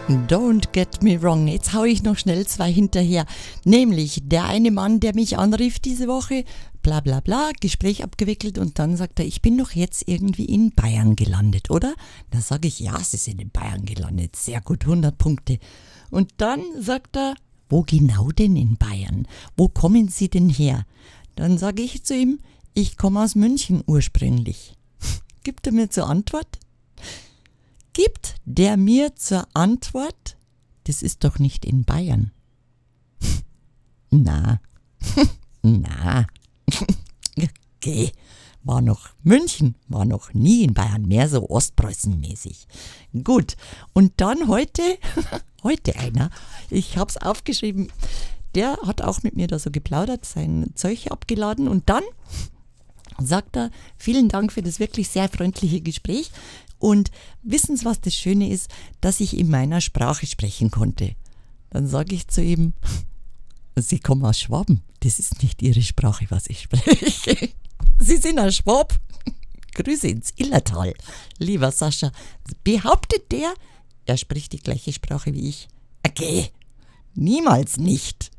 Don't get me wrong, jetzt hau ich noch schnell zwei hinterher. Nämlich der eine Mann, der mich anrief diese Woche, bla bla bla, Gespräch abgewickelt und dann sagt er, ich bin doch jetzt irgendwie in Bayern gelandet, oder? Da sage ich, ja, Sie sind in Bayern gelandet, sehr gut, 100 Punkte. Und dann sagt er, wo genau denn in Bayern? Wo kommen Sie denn her? Dann sage ich zu ihm, ich komme aus München ursprünglich. Gibt er mir zur Antwort? Gibt der mir zur Antwort, das ist doch nicht in Bayern. Na, okay, war noch München, war noch nie in Bayern, mehr so Ostpreußen-mäßig. Gut, und dann heute einer, ich hab's aufgeschrieben, der hat auch mit mir da so geplaudert, sein Zeug abgeladen und dann sagt er, vielen Dank für das wirklich sehr freundliche Gespräch und wissen Sie, was das Schöne ist, dass ich in meiner Sprache sprechen konnte. Dann sage ich zu ihm, Sie kommen aus Schwaben, das ist nicht Ihre Sprache, was ich spreche. Sie sind ein Schwab. Grüße ins Illertal, lieber Sascha. Behauptet der, er spricht die gleiche Sprache wie ich? Okay, niemals nicht.